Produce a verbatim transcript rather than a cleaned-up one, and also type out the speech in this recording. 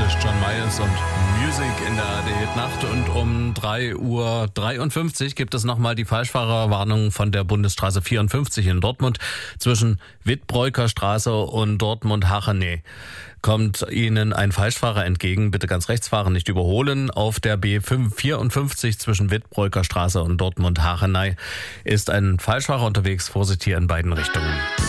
ist John Myers und Music in der A R D-Nacht. Und um drei Uhr dreiundfünfzig gibt es nochmal die Falschfahrerwarnung von der Bundesstraße vierundfünfzig in Dortmund. Zwischen Wittbräuker Straße und Dortmund-Hachenay kommt Ihnen ein Falschfahrer entgegen. Bitte ganz rechts fahren, nicht überholen. Auf der B vierundfünfzig zwischen Wittbräuker Straße und Dortmund-Hachenay ist ein Falschfahrer unterwegs. Vorsicht hier in beiden Richtungen.